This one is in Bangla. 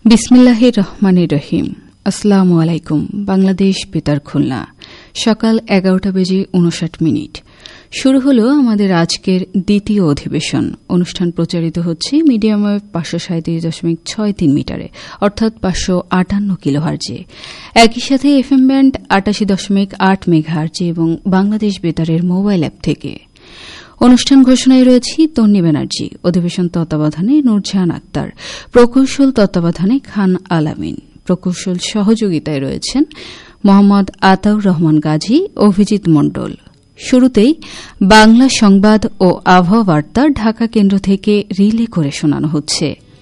বিসমিল্লাহির রহমানির রহিম। আসসালামু আলাইকুম। বাংলাদেশ বেতার খুলনা, সকাল 11টা বেজে 59 মিনিট। শুরু হলো আমাদের আজকের দ্বিতীয় অধিবেশন। অনুষ্ঠান প্রচারিত হচ্ছে মিডিয়াম ওয়েভ 537.63 মিটারে, অর্থাৎ 558 কিলোহার্জে। একই সাথে এফএম ব্যান্ড 88.8 মেগাহার্জে এবং বাংলাদেশ বেতারের মোবাইল অ্যাপ থেকে। অনুষ্ঠান ঘোষণায় রয়েছি তন্নি ব্যানার্জি, অধিবেশন তত্ত্বাবধানে নূরজাহান আক্তার, প্রকৌশল তত্ত্বাবধানে খান আলামিন, প্রকৌশল সহযোগিতায় রয়েছেন মোহাম্মদ আতাউর রহমান গাজী, অভিজিৎ মণ্ডল। শুরুতেই বাংলা সংবাদ ও আবহাওয়া বার্তা ঢাকা কেন্দ্র থেকে রিলে করে শোনানো হচ্ছে।